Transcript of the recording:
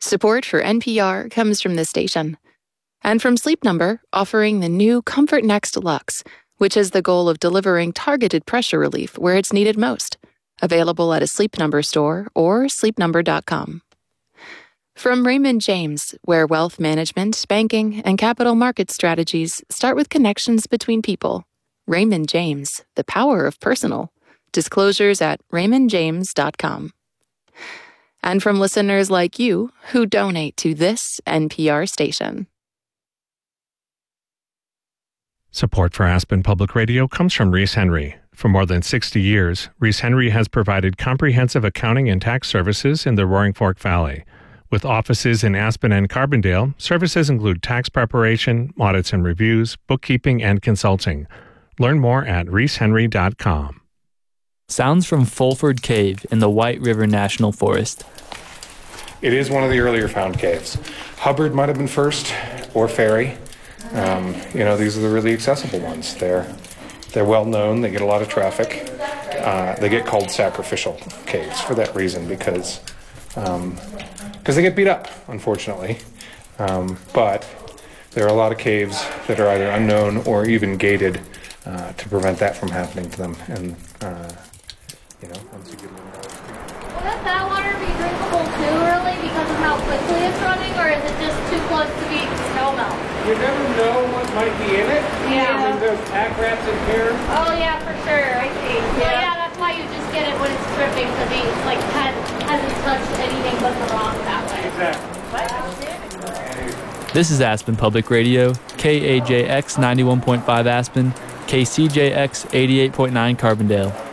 Support for NPR comes from this station. And from Sleep Number, offering the new Comfort Next Luxe, which has the goal of delivering targeted pressure relief where it's needed most. Available at a Sleep Number store or sleepnumber.com. From Raymond James, where wealth management, banking, and capital market strategies start with connections between people. Raymond James, the power of personal. Disclosures at raymondjames.com. And from listeners like you who donate to this NPR station. Support for Aspen Public Radio comes from Reese Henry. For more than 60 years, Reese Henry has provided comprehensive accounting and tax services in the Roaring Fork Valley. With offices in Aspen and Carbondale, services include tax preparation, audits and reviews, bookkeeping, and consulting. Learn more at reesehenry.com. Sounds from Fulford Cave in the White River National Forest. It is one of the earlier found caves. Hubbard might have been first, or Ferry. These are the really accessible ones. They're well known. They get a lot of traffic. They get called sacrificial caves for that reason because they get beat up, unfortunately. But there are a lot of caves that are either unknown or even gated to prevent that from happening to them. And once you get a little more. Will that water be drinkable too early because of how quickly it's running, or is it just too close to being snow melt? You never know what might be in it. Yeah. I mean, there's pack rats in here. Oh yeah, for sure. I see. Yeah, that's why you just get it when it's dripping, because he hasn't touched anything but the rock that way. Exactly. This is Aspen Public Radio, KAJX 91.5 Aspen, KCJX 88.9 Carbondale.